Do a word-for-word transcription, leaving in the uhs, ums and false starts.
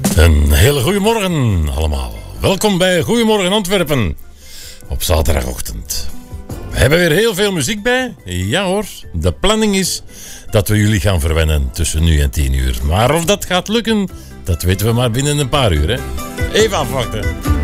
Een hele goede morgen allemaal. Welkom bij Goedemorgen Antwerpen op zaterdagochtend. We hebben weer heel veel muziek bij. Ja hoor, de planning is dat we jullie gaan verwennen tussen nu en tien uur. Maar of dat gaat lukken, dat weten we maar binnen een paar uur. Hè? Even afwachten.